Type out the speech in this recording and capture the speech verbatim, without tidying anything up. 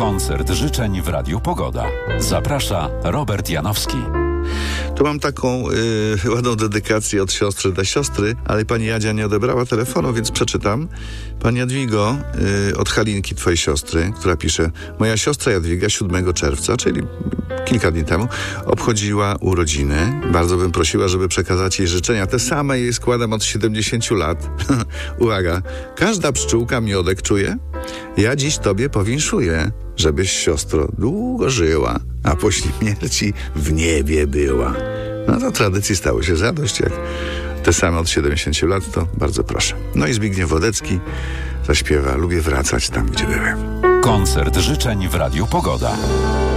Koncert życzeń w Radiu Pogoda. Zaprasza Robert Janowski. Tu mam taką yy, ładną dedykację od siostry dla siostry, ale pani Jadzia nie odebrała telefonu, więc przeczytam. Pani Jadwigo, yy, od Halinki, twojej siostry, która pisze: moja siostra Jadwiga siódmego czerwca, czyli kilka dni temu, obchodziła urodziny. Bardzo bym prosiła, żeby przekazać jej życzenia. Te same jej składam od siedemdziesięciu lat. Uwaga, każda pszczółka miodek czuje. Ja dziś tobie powinszuję, żebyś, siostro, długo żyła, a po śmierci w niebie była. No to tradycji stało się zadość, jak te same od siedemdziesięciu lat, to bardzo proszę. No i Zbigniew Wodecki zaśpiewa: lubię wracać tam, gdzie byłem. Koncert życzeń w Radiu Pogoda.